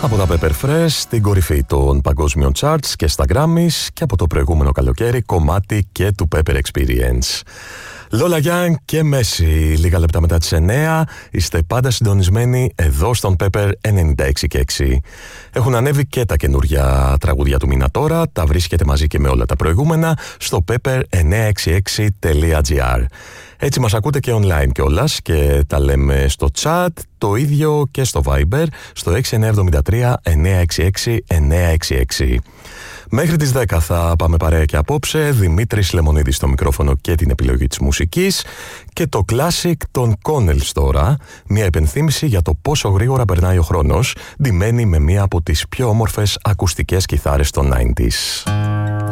Από τα Pepper Fresh στην κορυφή των παγκόσμιων charts και στα Grammys, και από το προηγούμενο καλοκαίρι κομμάτι και του Pepper Experience. Lola Young και Messi, λίγα λεπτά μετά τις 9. Είστε πάντα συντονισμένοι εδώ στον Pepper 96,6. Έχουν ανέβει και τα καινούργια τραγούδια του μήνα τώρα. Τα βρίσκετε μαζί και με όλα τα προηγούμενα στο pepper966.gr. Έτσι μας ακούτε και online κιόλας και τα λέμε στο chat, το ίδιο και στο Viber, στο 6973 966 966. Μέχρι τις 10 θα πάμε παρέα και απόψε. Δημήτρης Λεμονίδης στο μικρόφωνο και την επιλογή της μουσικής. Και το classic των Connells τώρα. Μια υπενθύμηση για το πόσο γρήγορα περνάει ο χρόνος, ντυμένη με μία από τις πιο όμορφες ακουστικές κιθάρες των 90s.